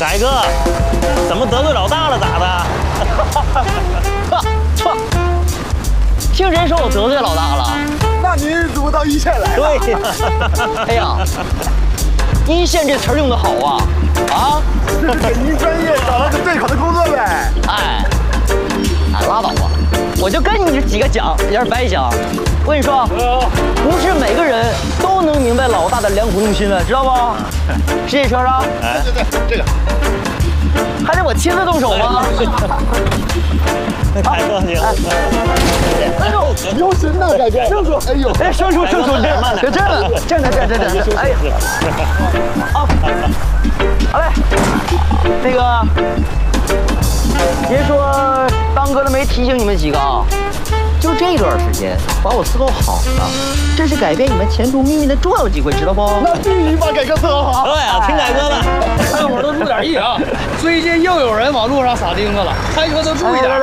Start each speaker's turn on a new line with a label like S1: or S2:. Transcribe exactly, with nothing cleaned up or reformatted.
S1: 改哥，怎么得罪老大了？咋的？
S2: 错，听人说我得罪老大了。
S3: 那您怎么到一线来了？
S1: 对呀。
S2: 哎呀，一线这词儿用的好啊！啊，
S3: 这是给您专业找了个对口的工作呗。
S2: 哎，哎，拉倒吧，我就跟你这几个讲，有点白讲。我跟你说，不是每个人都能明白老大的良苦用心的，知道不？是这车上？
S1: 哎，
S3: 对对对，这个。
S2: 还得我亲自动手吗？
S1: 改哥行。
S3: 哎呦，留神呐，改哥！生疏，哎呦，
S2: 哎，生疏生疏，这这这这这这这这，哎呀，好，好嘞，那个，别说当哥的没提醒你们几个啊，就这段时间把我伺候好了，这是改变你们前途命运的重要机会，知道不？
S3: 那必须把改哥伺候好。
S1: 对啊，听改哥的。
S4: 大伙儿都注点意啊！最近又有人往路上撒钉子了，开车都注意点。